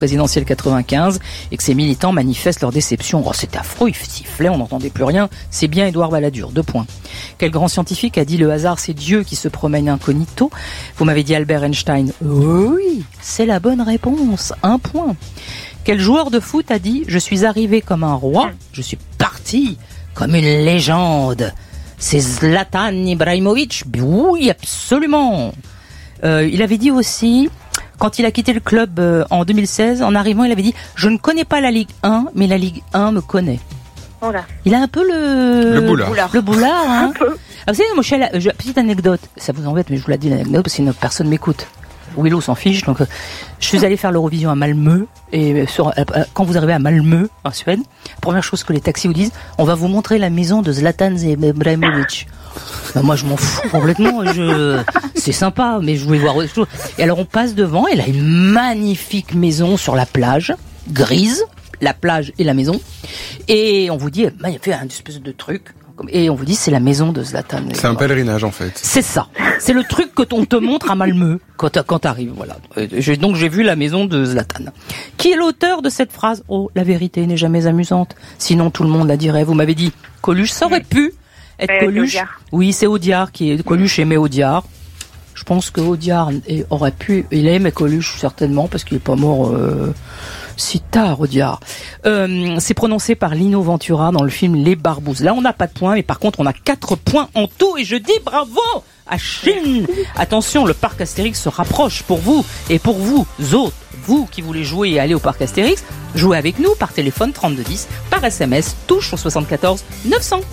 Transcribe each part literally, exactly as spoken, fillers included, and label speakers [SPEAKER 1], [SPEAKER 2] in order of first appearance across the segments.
[SPEAKER 1] présidentielle quatre-vingt-quinze et que ces militants manifestent leur déception. Oh, c'est affreux, ils sifflaient, on n'entendait plus rien. C'est bien Édouard Balladur, deux points. Quel grand scientifique a dit le hasard, c'est Dieu qui se promène incognito? Vous m'avez dit Albert Einstein. Oui, c'est la bonne réponse, un point. Quel joueur de foot a dit je suis arrivé comme un roi, je suis parti comme une légende? C'est Zlatan Ibrahimovic. Oui, absolument. Euh, il avait dit aussi, quand il a quitté le club euh, en deux mille seize, en arrivant, il avait dit « Je ne connais pas la Ligue un, mais la Ligue un me connaît. Voilà. » Il a un peu le...
[SPEAKER 2] Le boulard.
[SPEAKER 1] Le boulard, hein.
[SPEAKER 2] Un peu.
[SPEAKER 1] Ah, vous savez, moi, je suis à la... je... petite anecdote. Ça vous embête, mais je vous la dis l'anecdote parce que personne m'écoute. Willow s'en fiche, donc euh, je suis allée faire l'Eurovision à Malmö, et sur, euh, quand vous arrivez à Malmö, en Suède, première chose que les taxis vous disent, on va vous montrer la maison de Zlatan Ibrahimovic. Ben moi je m'en fous complètement, je... c'est sympa, mais je voulais voir autre chose. Et alors on passe devant, elle a une magnifique maison sur la plage, grise, la plage et la maison, et on vous dit, ben, il y a fait un espèce de truc, et on vous dit c'est la maison de Zlatan.
[SPEAKER 2] C'est un pèlerinage en fait.
[SPEAKER 1] C'est ça. C'est le truc que on te montre à Malmö quand quand t'arrives. Voilà. J'ai, donc j'ai vu la maison de Zlatan. Qui est l'auteur de cette phrase? Oh, la vérité n'est jamais amusante. Sinon tout le monde la dirait. Vous m'avez dit Coluche, ça aurait pu être
[SPEAKER 3] euh,
[SPEAKER 1] Coluche. Oui, c'est Audiard qui est Coluche aimait Audiard. Je pense que Audiard aurait pu. Il aimait Coluche certainement parce qu'il est pas mort. Euh, Si tard, Audiard. Euh, c'est prononcé par Lino Ventura dans le film Les Barbouzes. Là, on n'a pas de points, mais par contre, on a quatre points en tout. Et je dis bravo à Chine. Attention, le parc Astérix se rapproche pour vous. Et pour vous autres, vous qui voulez jouer et aller au parc Astérix, jouez avec nous par téléphone trente-deux dix, par S M S, touche au soixante-quatorze neuf cents.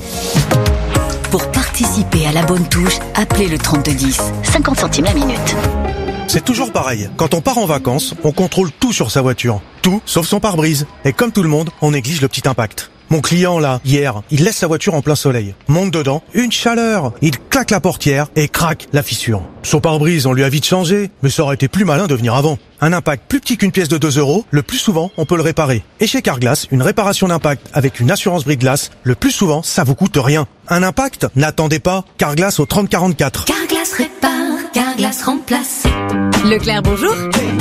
[SPEAKER 4] Pour participer à la bonne touche, appelez le trente-deux dix. cinquante centimes la minute.
[SPEAKER 5] C'est toujours pareil. Quand on part en vacances, on contrôle tout sur sa voiture. Tout, sauf son pare-brise. Et comme tout le monde, on néglige le petit impact. Mon client, là, hier, il laisse sa voiture en plein soleil. Monte dedans, une chaleur. Il claque la portière et craque la fissure. Son pare-brise, on lui a vite changé, mais ça aurait été plus malin de venir avant. Un impact plus petit qu'une pièce de deux euros, le plus souvent, on peut le réparer. Et chez Carglass, une réparation d'impact avec une assurance brise-glace, le plus souvent, ça vous coûte rien. Un impact? N'attendez pas. Carglass au trente quarante-quatre.
[SPEAKER 4] Carglass répare, Carglass remplace.
[SPEAKER 6] Leclerc, bonjour.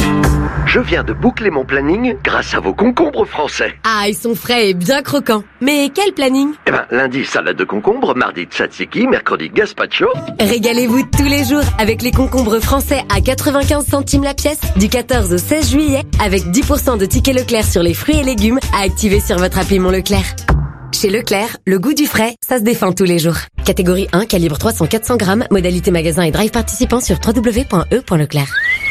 [SPEAKER 7] Je viens de boucler mon planning grâce à vos concombres français.
[SPEAKER 6] Ah, ils sont frais et bien croquants. Mais quel planning?
[SPEAKER 7] Eh ben, lundi, salade de concombre, mardi, tzatziki, mercredi, gazpacho.
[SPEAKER 6] Régalez-vous tous les jours avec les concombres français à quatre-vingt-quinze centimes la pièce du quatorze au seize juillet avec dix pour cent de tickets Leclerc sur les fruits et légumes à activer sur votre appli Mon Leclerc. Chez Leclerc, le goût du frais, ça se défend tous les jours. Catégorie un, calibre trois cents à quatre cents grammes, modalité magasin et drive participant sur w w w point e point leclerc.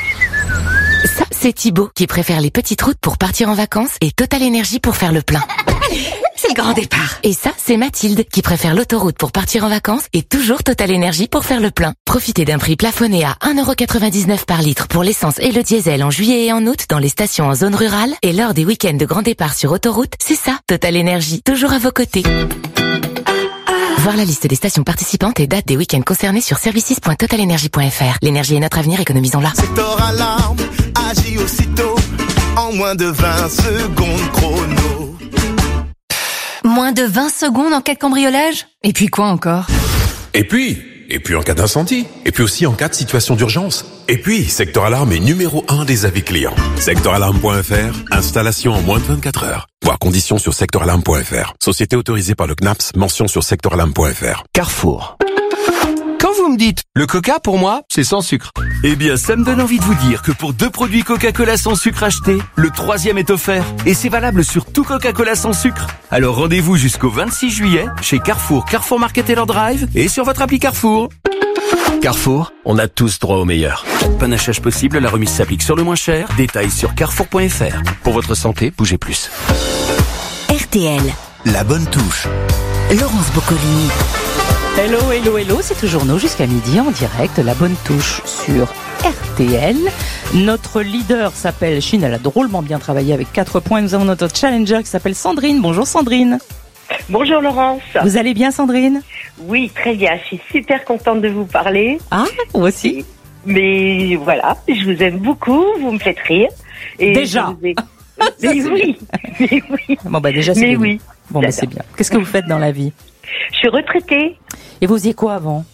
[SPEAKER 8] Ça, c'est Thibaut qui préfère les petites routes pour partir en vacances et Total Énergie pour faire le plein.
[SPEAKER 4] C'est le grand départ.
[SPEAKER 8] Et ça, c'est Mathilde qui préfère l'autoroute pour partir en vacances et toujours Total Énergie pour faire le plein. Profitez d'un prix plafonné à un euro quatre-vingt-dix-neuf par litre pour l'essence et le diesel en juillet et en août dans les stations en zone rurale et lors des week-ends de grand départ sur autoroute. C'est ça, Total Énergie, toujours à vos côtés. Voir la liste des stations participantes et dates des week-ends concernés sur services point total énergie point f r. L'énergie est notre avenir, économisons-la.
[SPEAKER 9] Secteur alarme, agit aussitôt, en moins de vingt secondes chrono.
[SPEAKER 10] Moins de vingt secondes en cas de cambriolage? Et puis quoi encore?
[SPEAKER 11] Et puis, et puis en cas d'incendie. Et puis aussi en cas de situation d'urgence. Et puis, Secteur Alarme est numéro un des avis clients. secteur alarme point f r, installation en moins de vingt-quatre heures. Voir conditions sur secteur alarme point f r. Société autorisée par le C N A P S, mention sur secteur alarme point f r.
[SPEAKER 12] Carrefour. Quand vous me dites, le coca pour moi, c'est sans sucre. Eh bien, ça me donne envie de vous dire que pour deux produits Coca-Cola sans sucre achetés, le troisième est offert. Et c'est valable sur tout Coca-Cola sans sucre. Alors rendez-vous jusqu'au vingt-six juillet chez Carrefour, Carrefour Market Taylor Drive et sur votre appli Carrefour.
[SPEAKER 13] Carrefour, on a tous droit au meilleur.
[SPEAKER 12] Panachage possible, la remise s'applique sur le moins cher. Détails sur carrefour point f r.
[SPEAKER 13] Pour votre santé, bougez plus.
[SPEAKER 4] R T L.
[SPEAKER 5] La bonne touche.
[SPEAKER 4] Laurence Boccolini.
[SPEAKER 1] Hello, hello, hello, c'est toujours nous jusqu'à midi en direct, la bonne touche sur R T L. Notre leader s'appelle Chine, elle a drôlement bien travaillé avec quatre points. Nous avons notre challenger qui s'appelle Sandrine. Bonjour Sandrine.
[SPEAKER 3] Bonjour Laurence.
[SPEAKER 1] Vous allez bien Sandrine?
[SPEAKER 3] Oui, très bien, je suis super contente de vous parler.
[SPEAKER 1] Ah, moi aussi.
[SPEAKER 3] Mais voilà, je vous aime beaucoup, vous me faites rire. Et
[SPEAKER 1] déjà
[SPEAKER 3] ai... Mais oui, mais oui.
[SPEAKER 1] Bon bah déjà c'est
[SPEAKER 3] mais
[SPEAKER 1] bien.
[SPEAKER 3] oui.
[SPEAKER 1] Bon bah c'est bien. Qu'est-ce que vous faites dans la vie?
[SPEAKER 3] Je suis retraitée.
[SPEAKER 1] Et vous faisiez quoi avant?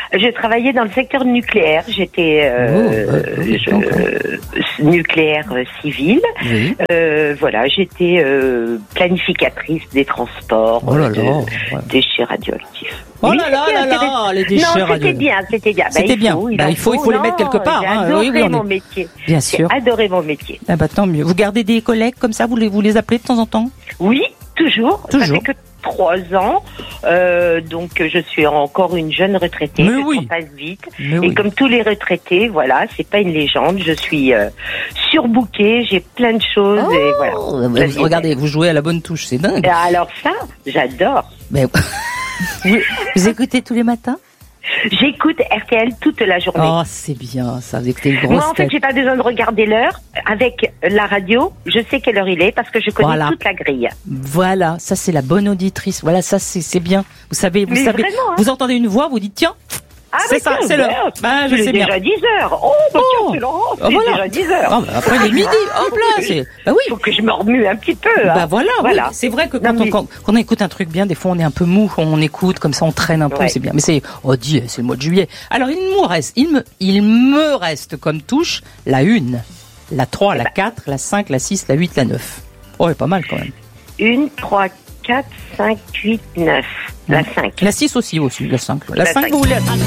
[SPEAKER 3] Je travaillais dans le secteur nucléaire. J'étais euh,
[SPEAKER 1] oh, euh, oui,
[SPEAKER 3] je, euh, nucléaire euh, civil. Oui. Euh, voilà, j'étais euh, planificatrice des transports
[SPEAKER 1] oh là
[SPEAKER 3] de
[SPEAKER 1] là, ouais.
[SPEAKER 3] déchets radioactifs.
[SPEAKER 1] Oh là là là là, les déchets radioactifs.
[SPEAKER 3] Non, c'était bien, c'était bien.
[SPEAKER 1] C'était bah, bien. Il, bah, il faut, il faut non, les mettre quelque part.
[SPEAKER 3] J'ai
[SPEAKER 1] hein.
[SPEAKER 3] adoré
[SPEAKER 1] oui, oui,
[SPEAKER 3] mon
[SPEAKER 1] est...
[SPEAKER 3] métier.
[SPEAKER 1] Bien sûr.
[SPEAKER 3] J'ai adoré mon métier.
[SPEAKER 1] Ah bah tant mieux. Vous gardez des collègues comme ça, vous les, vous les appelez de temps en temps?
[SPEAKER 3] Oui, toujours.
[SPEAKER 1] Toujours.
[SPEAKER 3] Ça fait que trois ans, euh, donc je suis encore une jeune retraitée.
[SPEAKER 1] Mais oui.
[SPEAKER 3] Ça passe vite.
[SPEAKER 1] Mais
[SPEAKER 3] et
[SPEAKER 1] oui.
[SPEAKER 3] comme tous les retraités, voilà, c'est pas une légende. Je suis euh, surbookée, j'ai plein de choses
[SPEAKER 1] oh,
[SPEAKER 3] et voilà.
[SPEAKER 1] Vous, regardez, vous jouez à la bonne touche, c'est dingue.
[SPEAKER 3] Et alors ça, j'adore.
[SPEAKER 1] Mais vous, vous écoutez tous les matins?
[SPEAKER 3] J'écoute R T L toute la journée.
[SPEAKER 1] Oh, c'est bien, ça. Vous écoutez une grosse
[SPEAKER 3] Moi, en fait,
[SPEAKER 1] tête.
[SPEAKER 3] j'ai pas besoin de regarder l'heure. Avec la radio, je sais quelle heure il est parce que je connais
[SPEAKER 1] voilà.
[SPEAKER 3] toute la grille.
[SPEAKER 1] Voilà, ça c'est la bonne auditrice. Voilà, ça c'est, c'est bien. Vous savez, vous
[SPEAKER 3] Mais
[SPEAKER 1] savez,
[SPEAKER 3] vraiment, hein.
[SPEAKER 1] vous entendez une voix, vous dites tiens.
[SPEAKER 3] Ah,
[SPEAKER 1] c'est ça, c'est l'heure. Bah, je sais bien.
[SPEAKER 3] C'est déjà dix heures. Oh, bah,
[SPEAKER 1] oh.
[SPEAKER 3] tiens, c'est Laurent, c'est
[SPEAKER 1] oh, voilà.
[SPEAKER 3] déjà dix heures.
[SPEAKER 1] Oh, bah, après, il est midi. Hop là, c'est, bah oui.
[SPEAKER 3] Faut que je me remue un petit peu. Hein.
[SPEAKER 1] Bah voilà, voilà. Oui. C'est vrai que quand,
[SPEAKER 3] non,
[SPEAKER 1] on,
[SPEAKER 3] mais...
[SPEAKER 1] quand, quand on écoute un truc bien, des fois on est un peu mou, on écoute, comme ça on traîne un peu, ouais. C'est bien. Mais c'est, oh, dis, c'est le mois de juillet. Alors, il me reste, il me, il me reste comme touche la une, la trois, la quatre, la cinq, la six, la huit, la neuf. Oh, pas mal quand même.
[SPEAKER 3] une, trois, quatre, cinq, huit, neuf. La cinq.
[SPEAKER 1] La six aussi, aussi, la cinq. La, la cinq, cinq. Vous voulez